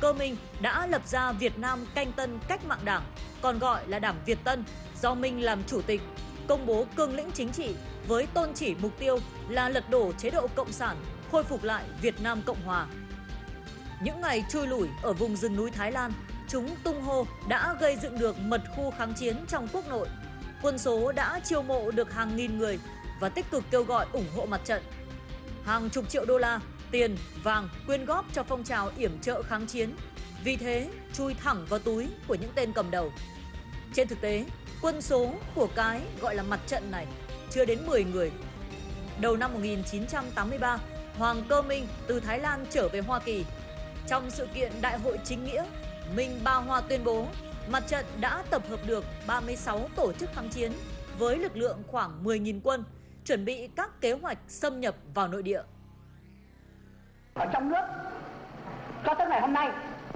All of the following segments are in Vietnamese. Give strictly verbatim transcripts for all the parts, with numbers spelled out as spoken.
Cơ Minh đã lập ra Việt Nam Canh Tân Cách mạng Đảng, còn gọi là Đảng Việt Tân, do Minh làm chủ tịch, công bố cương lĩnh chính trị với tôn chỉ mục tiêu là lật đổ chế độ cộng sản, khôi phục lại Việt Nam Cộng Hòa. Những ngày chui lủi ở vùng rừng núi Thái Lan, chúng tung hô đã gây dựng được mật khu kháng chiến trong quốc nội. Quân số đã chiêu mộ được hàng nghìn người và tích cực kêu gọi ủng hộ mặt trận. Hàng chục triệu đô la, tiền, vàng quyên góp cho phong trào yểm trợ kháng chiến, vì thế chui thẳng vào túi của những tên cầm đầu. Trên thực tế, quân số của cái gọi là mặt trận này chưa đến mười người. Đầu năm một nghìn chín trăm tám mươi ba, Hoàng Cơ Minh từ Thái Lan trở về Hoa Kỳ. Trong sự kiện Đại hội chính nghĩa, Minh Ba Hoa tuyên bố mặt trận đã tập hợp được ba mươi sáu tổ chức kháng chiến với lực lượng khoảng mười nghìn quân, chuẩn bị các kế hoạch xâm nhập vào nội địa. Ở trong nước, cho tới ngày hôm nay,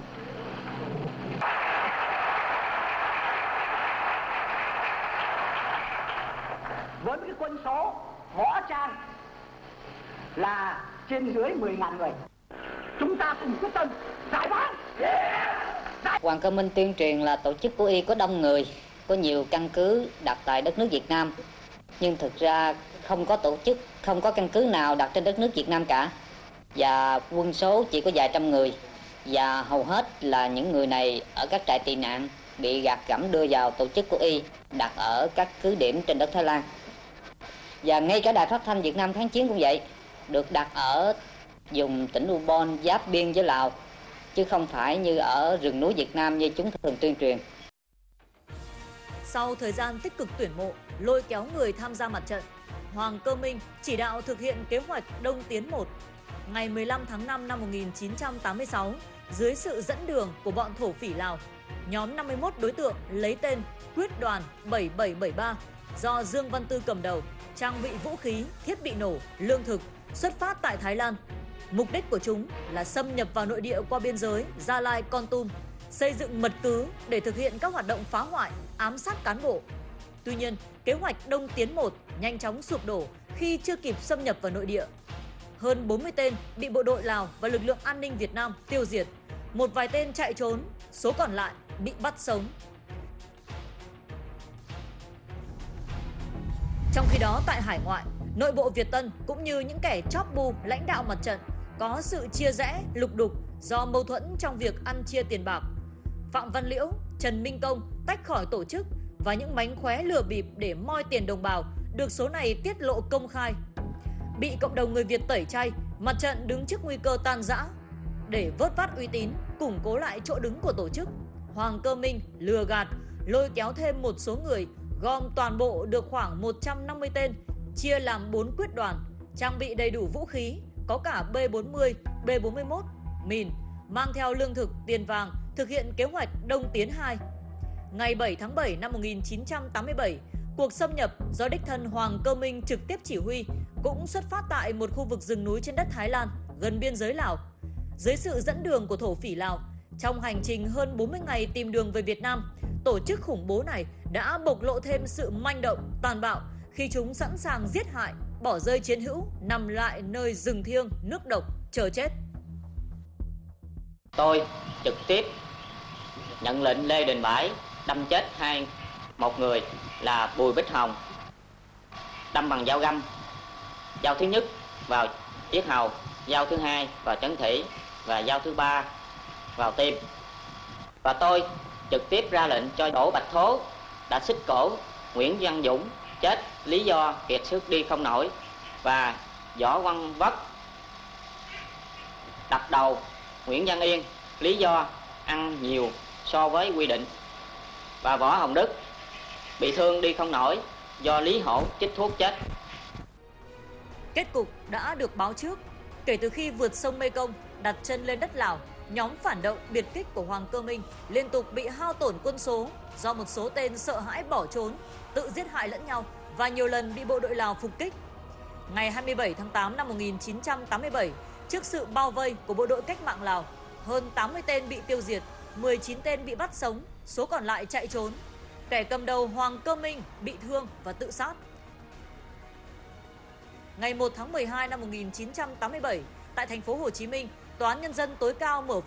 với cái quân số võ trang là trên dưới mười nghìn người, chúng ta cùng quyết tâm giải phóng. Hoàng Cơ Minh tuyên truyền là tổ chức của y có đông người, có nhiều căn cứ đặt tại đất nước Việt Nam, nhưng thực ra không có tổ chức, không có căn cứ nào đặt trên đất nước Việt Nam cả, và quân số chỉ có vài trăm người, và hầu hết là những người này ở các trại tị nạn bị gạt gẫm đưa vào tổ chức của y đặt ở các cứ điểm trên đất Thái Lan. Và ngay cả đài phát thanh Việt Nam kháng chiến cũng vậy, được đặt ở vùng tỉnh Ubon giáp biên với Lào, chứ không phải như ở rừng núi Việt Nam như chúng thường tuyên truyền. Sau thời gian tích cực tuyển mộ, lôi kéo người tham gia mặt trận, Hoàng Cơ Minh chỉ đạo thực hiện kế hoạch Đông Tiến một. Ngày mười lăm tháng năm năm một nghìn chín trăm tám mươi sáu, dưới sự dẫn đường của bọn thổ phỉ Lào, nhóm năm mươi mốt đối tượng lấy tên Quyết đoàn bảy bảy bảy ba do Dương Văn Tư cầm đầu, trang bị vũ khí, thiết bị nổ, lương thực, xuất phát tại Thái Lan. Mục đích của chúng là xâm nhập vào nội địa qua biên giới Gia Lai, Kon Tum, xây dựng mật cứ để thực hiện các hoạt động phá hoại, ám sát cán bộ. Tuy nhiên, kế hoạch Đông Tiến một nhanh chóng sụp đổ khi chưa kịp xâm nhập vào nội địa. Hơn bốn mươi tên bị bộ đội Lào và lực lượng an ninh Việt Nam tiêu diệt, một vài tên chạy trốn, số còn lại bị bắt sống. Trong khi đó, tại hải ngoại, nội bộ Việt Tân cũng như những kẻ chóp bu lãnh đạo mặt trận có sự chia rẽ, lục đục do mâu thuẫn trong việc ăn chia tiền bạc. Phạm Văn Liễu, Trần Minh Công tách khỏi tổ chức và những mánh khóe lừa bịp để moi tiền đồng bào được số này tiết lộ công khai. Bị cộng đồng người Việt tẩy chay, mặt trận đứng trước nguy cơ tan rã. Để vớt vát uy tín, củng cố lại chỗ đứng của tổ chức, Hoàng Cơ Minh lừa gạt, lôi kéo thêm một số người, gom toàn bộ được khoảng một trăm năm mươi tên, chia làm bốn quyết đoàn, trang bị đầy đủ vũ khí, có cả B bốn mươi, B bốn mươi mốt, mìn, mang theo lương thực, tiền vàng, thực hiện kế hoạch Đông Tiến hai. Ngày bảy tháng bảy năm một nghìn chín trăm tám mươi bảy, cuộc xâm nhập do đích thân Hoàng Cơ Minh trực tiếp chỉ huy cũng xuất phát tại một khu vực rừng núi trên đất Thái Lan, gần biên giới Lào. Dưới sự dẫn đường của thổ phỉ Lào, trong hành trình hơn bốn mươi ngày tìm đường về Việt Nam, tổ chức khủng bố này đã bộc lộ thêm sự manh động, tàn bạo khi chúng sẵn sàng giết hại, bỏ rơi chiến hữu nằm lại nơi rừng thiêng, nước độc, chờ chết. Tôi trực tiếp nhận lệnh Lê Đình Bãi đâm chết hai một người là Bùi Bích Hồng, đâm bằng dao găm, dao thứ nhất vào yết hầu, dao thứ hai vào chấn thủy và dao thứ ba vào tim. Và tôi trực tiếp ra lệnh cho Đỗ Bạch Thố đã xích cổ Nguyễn Văn Dũng chết lý do kiệt sức đi không nổi, và Võ Văn Vất đập đầu Nguyễn Văn Yên lý do ăn nhiều so với quy định, và Võ Hồng Đức bị thương đi không nổi do Lý Hổ chích thuốc chết. Kết cục đã được báo trước. Kể từ khi vượt sông Mekong đặt chân lên đất Lào, nhóm phản động biệt kích của Hoàng Cơ Minh liên tục bị hao tổn quân số do một số tên sợ hãi bỏ trốn, tự giết hại lẫn nhau và nhiều lần bị bộ đội Lào phục kích. Ngày hai mươi bảy tháng tám năm một nghìn chín trăm tám mươi bảy, trước sự bao vây của bộ đội cách mạng Lào, hơn tám mươi tên bị tiêu diệt, mười chín tên bị bắt sống, số còn lại chạy trốn. Kẻ cầm đầu Hoàng Cơ Minh bị thương và tự sát. Ngày một tháng mười hai năm một nghìn chín trăm tám mươi bảy, tại thành phố Hồ Chí Minh, Tòa án Nhân dân tối cao mở